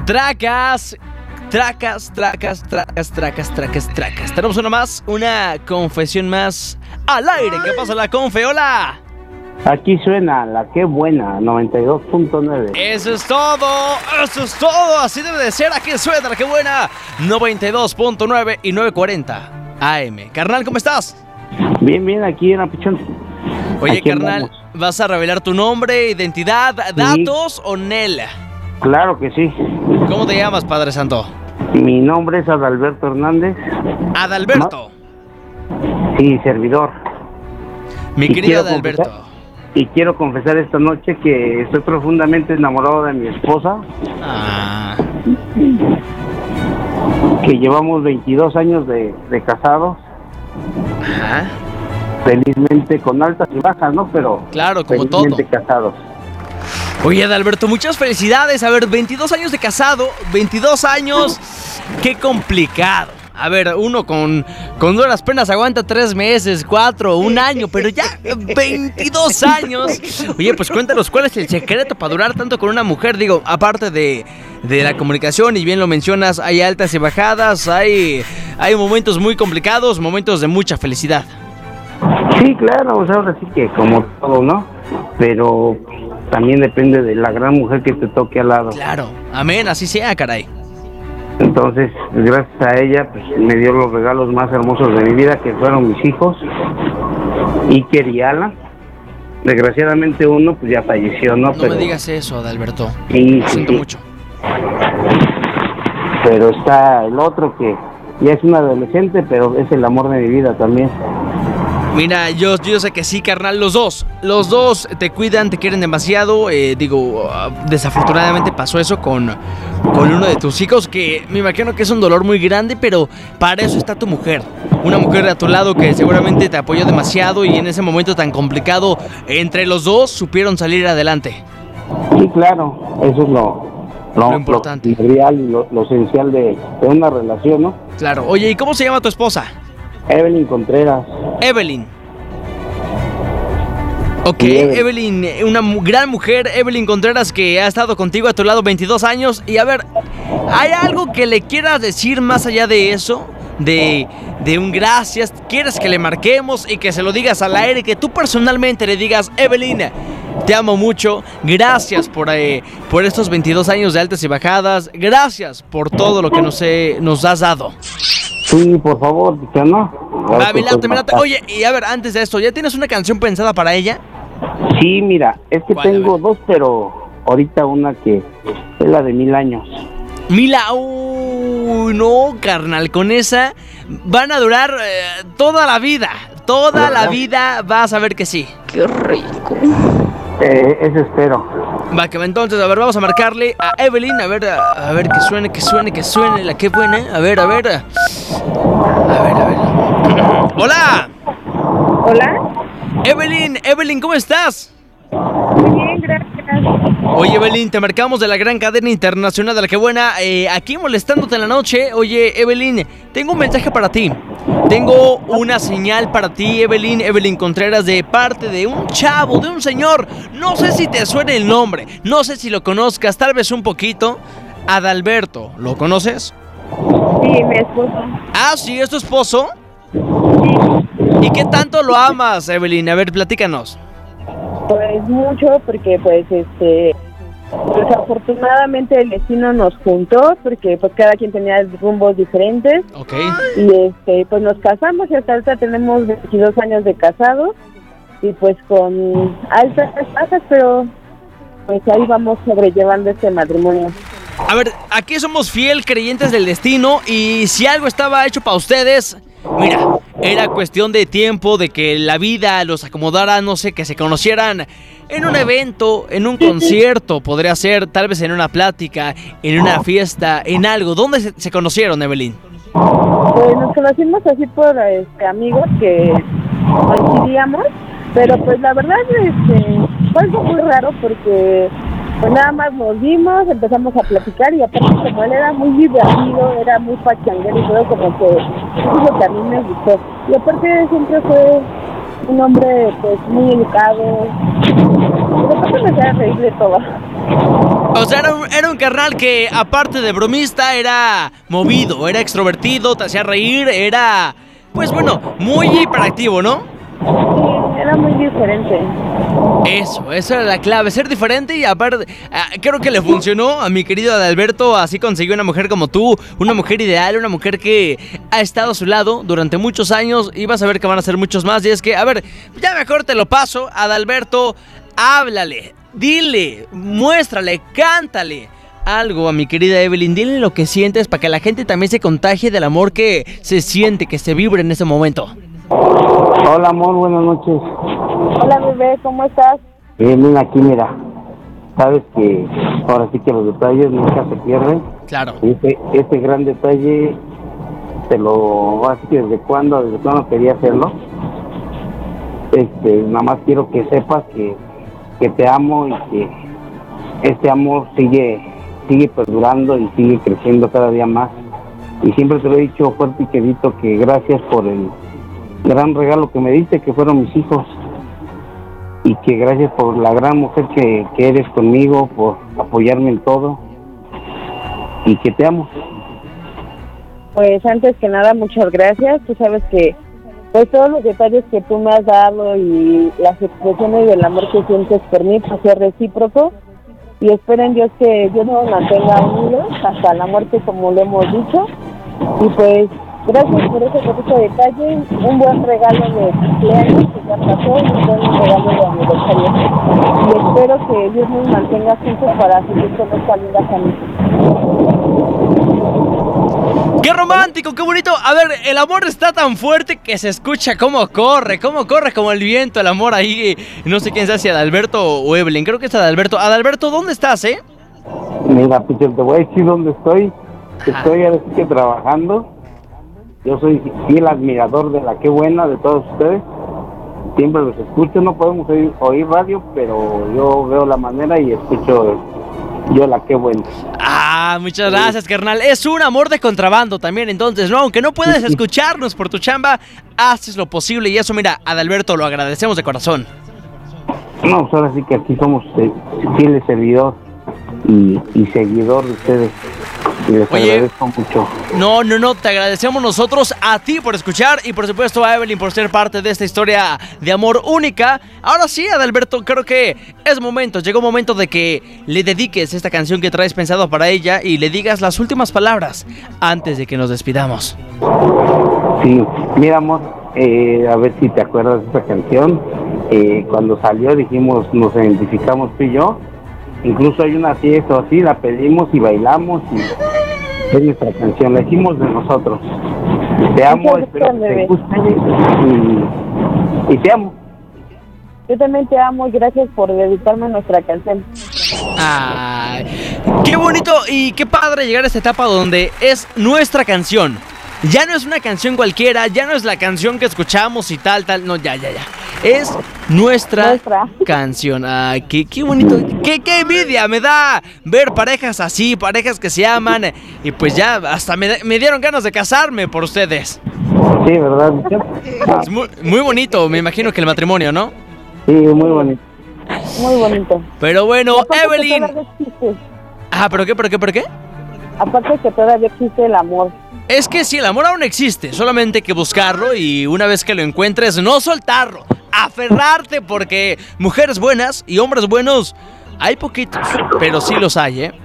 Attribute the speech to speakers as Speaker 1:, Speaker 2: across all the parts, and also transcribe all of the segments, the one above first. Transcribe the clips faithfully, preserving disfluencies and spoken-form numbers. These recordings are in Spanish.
Speaker 1: Tracas, tracas, tracas, tracas, tracas, tracas, tracas. Tenemos una más, una confesión más al aire. ¿Qué pasa, la confe? ¡Hola!
Speaker 2: Aquí suena la que buena, noventa y dos punto nueve.
Speaker 1: Eso es todo, eso es todo. Así debe de ser. Aquí suena la que buena, noventa y dos punto nueve y novecientos cuarenta A M. Carnal, ¿cómo estás?
Speaker 2: Bien, bien, aquí en Apichón.
Speaker 1: Oye,
Speaker 2: Aquí
Speaker 1: carnal,
Speaker 2: andamos.
Speaker 1: ¿vas a revelar tu nombre, identidad, datos o Nel?
Speaker 2: Claro que sí.
Speaker 1: ¿Cómo te llamas, Padre Santo?
Speaker 2: Mi nombre es Adalberto Hernández.
Speaker 1: Adalberto.
Speaker 2: Sí, servidor.
Speaker 1: Mi
Speaker 2: Y
Speaker 1: querido
Speaker 2: quiero
Speaker 1: Adalberto.
Speaker 2: confesar- Y quiero confesar esta noche que estoy profundamente enamorado de mi esposa,
Speaker 1: Ah,
Speaker 2: que llevamos veintidós años de, de casados,
Speaker 1: ajá.
Speaker 2: felizmente con altas y bajas, ¿no? Pero
Speaker 1: Claro, como
Speaker 2: felizmente
Speaker 1: todo.
Speaker 2: casados.
Speaker 1: Oye, Adalberto, muchas felicidades. A ver, veintidós años de casado, veintidós años, qué complicado. A ver, uno con, con duras penas aguanta tres meses, cuatro, un año, pero ya veintidós años. Oye, pues cuéntanos, ¿cuál es el secreto para durar tanto con una mujer? Digo, aparte de, de la comunicación, y bien lo mencionas, hay altas y bajadas, hay, hay momentos muy complicados, momentos de mucha felicidad.
Speaker 2: Sí, claro, pues ahora sí que como todo, ¿no? Pero también depende de la gran mujer que te toque al lado.
Speaker 1: Claro, amén, así sea, caray.
Speaker 2: Entonces, gracias a ella, pues me dio los regalos más hermosos de mi vida, que fueron mis hijos, Iker y Alan. Desgraciadamente uno, pues ya falleció, ¿no?
Speaker 1: No
Speaker 2: pero,
Speaker 1: me digas eso, Adalberto.
Speaker 2: Sí,
Speaker 1: Lo
Speaker 2: sí,
Speaker 1: siento
Speaker 2: sí.
Speaker 1: mucho.
Speaker 2: Pero está el otro que ya es un adolescente, pero es el amor de mi vida también.
Speaker 1: Mira, yo, yo sé que sí, carnal, los dos. Los dos te cuidan, te quieren demasiado. eh, digo, ah, desafortunadamente pasó eso con, con uno de tus hijos, que me imagino que es un dolor muy grande, pero para eso está tu mujer. Una mujer a tu lado que seguramente te apoyó demasiado y en ese momento tan complicado, entre los dos supieron salir adelante.
Speaker 2: Sí, claro, eso es lo, lo,
Speaker 1: Lo importante.
Speaker 2: lo real y lo, lo esencial de, de una relación, ¿no?
Speaker 1: Claro. Oye, ¿y cómo se llama tu esposa?
Speaker 2: Evelyn Contreras.
Speaker 1: Evelyn. Ok,
Speaker 2: Sí, Evelyn.
Speaker 1: Evelyn, una mu- gran mujer, Evelyn Contreras, que ha estado contigo a tu lado veintidós años. Y a ver, ¿hay algo que le quieras decir más allá de eso? De, de un gracias, ¿quieres que le marquemos y que se lo digas al aire? Que tú personalmente le digas, Evelyn, te amo mucho, gracias por, eh, por estos veintidós años de altas y bajadas, gracias por todo lo que nos, eh, nos has dado.
Speaker 2: Sí, por favor, dice, ¿no?
Speaker 1: Va, me late, me late. Oye, y a ver, antes de esto, ¿ya tienes una canción pensada para ella?
Speaker 2: Sí, mira, es que
Speaker 1: ¿Cuál? A
Speaker 2: tengo
Speaker 1: ver.
Speaker 2: dos, pero ahorita una que es la de Mil Años.
Speaker 1: Mila, uy, no, carnal, con esa van a durar eh, toda la vida. Toda la
Speaker 2: ¿Verdad?
Speaker 1: vida vas a ver que sí.
Speaker 2: Eh, ese espero.
Speaker 1: Va, que va, entonces, a ver, vamos a marcarle a Evelyn, a ver, a, a ver, que suene, que suene, que suene, la que buena, a ver, a ver. A ver, a ver. ¡Hola!
Speaker 3: Hola.
Speaker 1: Evelyn, Evelyn, ¿cómo estás?
Speaker 3: Muy bien, gracias.
Speaker 1: Oye, Evelyn, te marcamos de la gran cadena internacional de la que buena, eh, aquí molestándote en la noche. Oye, Evelyn, tengo un mensaje para ti. Tengo una señal para ti, Evelyn, Evelyn Contreras, de parte de un chavo, de un señor. No sé si te suene el nombre, no sé si lo conozcas, tal vez un poquito. Adalberto, ¿lo conoces?
Speaker 3: Sí, mi esposo.
Speaker 1: Ah, sí, ¿es tu esposo? ¿Y qué tanto lo amas, Evelyn? A ver, platícanos.
Speaker 3: Pues mucho, porque pues este, desafortunadamente el destino nos juntó, porque pues cada quien tenía rumbos diferentes,
Speaker 1: Ok.
Speaker 3: y este, pues nos casamos y hasta ahorita tenemos veintidós años de casados, y pues con altas bajas, pero pues ahí vamos sobrellevando este matrimonio.
Speaker 1: A ver, aquí somos fiel creyentes del destino y si algo estaba hecho para ustedes, mira, era cuestión de tiempo, de que la vida los acomodara, no sé, que se conocieran en un evento, en un concierto, podría ser, tal vez en una plática, en una fiesta, en algo. ¿Dónde se, se conocieron, Evelyn?
Speaker 3: Pues nos conocimos así por este, amigos que coincidíamos, pero pues la verdad este, fue algo muy raro porque pues nada más nos vimos, empezamos a platicar y aparte como él era muy divertido, era muy pachanguero y todo, como que eso es lo que a mí me gustó. Y aparte siempre fue un hombre pues muy educado, repente me hacía reír de todo.
Speaker 1: O sea, era un, era un carnal que, aparte de bromista, era movido, era extrovertido, te hacía reír, era, pues bueno, muy hiperactivo, ¿no?
Speaker 3: Sí, era muy diferente.
Speaker 1: Eso, esa era la clave, ser diferente y aparte, uh, creo que le funcionó a mi querido Adalberto, así consiguió una mujer como tú, una mujer ideal, una mujer que ha estado a su lado durante muchos años y vas a ver que van a ser muchos más. Y es que, a ver, ya mejor te lo paso, Adalberto, háblale, dile, muéstrale, cántale algo a mi querida Evelyn, dile lo que sientes para que la gente también se contagie del amor que se siente, que se vibra en ese momento.
Speaker 2: Hola, amor, buenas noches.
Speaker 3: Hola, bebé, ¿cómo estás?
Speaker 2: Bien, bien, aquí, mira. Sabes que ahora sí que los detalles nunca se pierden.
Speaker 1: Claro.
Speaker 2: Este, este gran detalle, te lo... Así que desde cuándo, desde cuándo quería hacerlo. Este, nada más quiero que sepas que, que te amo y que este amor sigue, sigue perdurando y sigue creciendo cada día más. Y siempre te lo he dicho fuerte y quedito que gracias por el gran regalo que me diste, que fueron mis hijos, y que gracias por la gran mujer que, que eres conmigo, por apoyarme en todo, y que te amo.
Speaker 3: Pues antes que nada, muchas gracias. Tú sabes que pues todos los detalles que tú me has dado y las expresiones del amor que sientes por mí, pues es recíproco, y espero en Dios que Dios nos mantenga unidos hasta la muerte, como lo hemos dicho. Y pues gracias por ese pequeño detalle, un buen regalo de cumpleaños que ya pasó y un buen regalo de aniversario. Y espero que Dios nos mantenga juntos para seguir con esta linda familia.
Speaker 1: ¡Qué romántico, qué bonito! A ver, el amor está tan fuerte que se escucha cómo corre, cómo corre como el viento, el amor ahí. No sé quién sea, si Adalberto o Evelyn, creo que es Adalberto. Adalberto, ¿dónde estás, eh?
Speaker 2: Mira, Pichel, te voy a decir dónde estoy. Estoy ahora sí que trabajando. Yo soy fiel admirador de la Qué Buena, de todos ustedes. Siempre los escucho, no podemos oír, oír radio, pero yo veo la manera y escucho yo la Qué Buena.
Speaker 1: Ah, muchas gracias, carnal. Es un amor de contrabando también, entonces, ¿no? Aunque no puedes escucharnos por tu chamba, haces lo posible y eso, mira, Adalberto, lo agradecemos de corazón.
Speaker 2: No, pues ahora sí que aquí somos eh, fieles servidor y, y seguidor de ustedes. Y les
Speaker 1: Oye,
Speaker 2: agradezco mucho.
Speaker 1: No, no, no, te agradecemos nosotros a ti por escuchar y por supuesto a Evelyn por ser parte de esta historia de amor única. Ahora sí, Adalberto, creo que es momento, llegó momento de que le dediques esta canción que traes pensado para ella y le digas las últimas palabras antes de que nos despidamos.
Speaker 2: Sí, mira, amor, eh, a ver si te acuerdas de esta canción. Eh, cuando salió dijimos, nos identificamos tú y yo. Incluso hay una fiesta así, la pedimos y bailamos y es nuestra canción, la hicimos de nosotros. Te amo, espero que te guste y, y te amo.
Speaker 3: Yo también te amo y gracias por dedicarme nuestra canción.
Speaker 1: Ay, qué bonito y qué padre llegar a esta etapa donde es nuestra canción. Ya no es una canción cualquiera, ya no es la canción que escuchamos y tal, tal, no, ya, ya, ya. Es nuestra, nuestra. canción. Ay, qué, qué bonito, qué, qué envidia me da ver parejas así, parejas que se aman. Y pues ya hasta me, me dieron ganas de casarme por ustedes.
Speaker 2: Sí, ¿verdad?
Speaker 1: Es muy, muy bonito, me imagino que el matrimonio, ¿no?
Speaker 2: Sí, muy bonito.
Speaker 3: Muy bonito.
Speaker 1: Pero bueno, Evelyn. Ah, ¿pero qué, pero qué, pero qué?
Speaker 3: Aparte que todavía existe el amor.
Speaker 1: Es que si el amor aún existe, solamente hay que buscarlo y una vez que lo encuentres, no soltarlo, aferrarte, porque mujeres buenas y hombres buenos hay poquitos, pero sí los hay, ¿eh?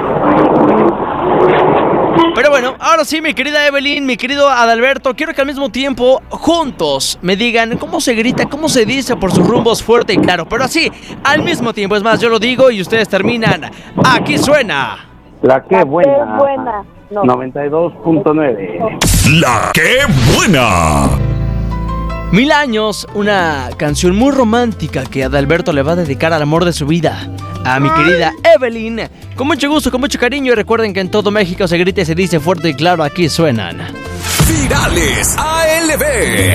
Speaker 1: Pero bueno, ahora sí, mi querida Evelyn, mi querido Adalberto, quiero que al mismo tiempo, juntos, me digan cómo se grita, cómo se dice por sus rumbos fuerte y claro, pero así, al mismo tiempo, es más, yo lo digo y ustedes terminan. Aquí suena
Speaker 2: La Qué Buena.
Speaker 3: La Qué Buena. No.
Speaker 2: noventa y dos punto nueve.
Speaker 4: La Qué Buena.
Speaker 1: Mil años, una canción muy romántica que Adalberto le va a dedicar al amor de su vida, a mi querida Evelyn. Con mucho gusto, con mucho cariño y recuerden que en todo México se grita y se dice fuerte y claro, aquí suenan
Speaker 4: Virales A L B.